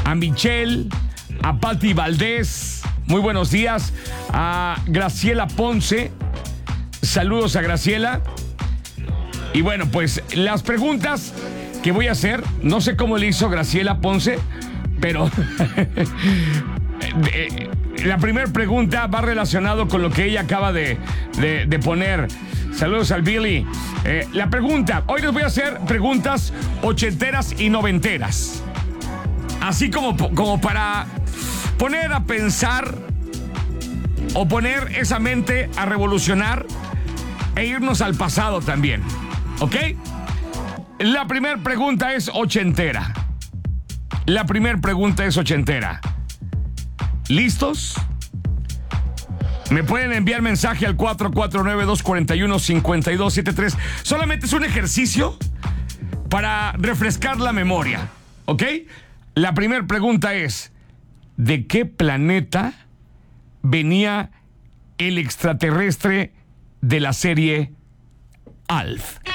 a Michelle, a Patti Valdés, muy buenos días, a Graciela Ponce, saludos a Graciela. Y bueno, pues las preguntas que voy a hacer, no sé cómo le hizo Graciela Ponce, pero la primera pregunta va relacionado con lo que ella acaba de poner. Saludos al Billy. La pregunta, hoy les voy a hacer preguntas ochenteras y noventeras. Así como para poner a pensar o poner esa mente a revolucionar e irnos al pasado también. ¿Ok? La primera pregunta es ochentera. ¿Listos? Me pueden enviar mensaje al 449-241-5273. Solamente es un ejercicio para refrescar la memoria. ¿Ok? La primera pregunta es: ¿de qué planeta venía el extraterrestre de la serie Alf?